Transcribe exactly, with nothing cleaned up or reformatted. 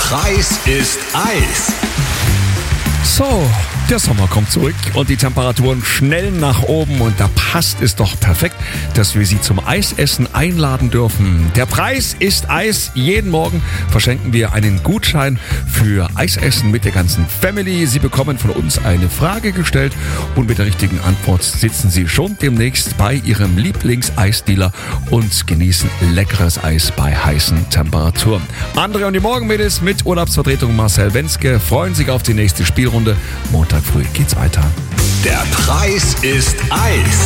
Preis ist Eis. So, der Sommer kommt zurück und die Temperaturen schnell nach oben und da passt es doch perfekt, dass wir Sie zum Eisessen einladen dürfen. Der Preis ist Eis. Jeden Morgen verschenken wir einen Gutschein für Eisessen mit der ganzen Family. Sie bekommen von uns eine Frage gestellt und mit der richtigen Antwort sitzen Sie schon demnächst bei Ihrem Lieblingseisdealer und genießen leckeres Eis bei heißen Temperaturen. André und die Morgenmädels mit Urlaubsvertretung Marcel Wenzke freuen sich auf die nächste Spielrunde. Montag früh geht's weiter. Der Preis ist Eis.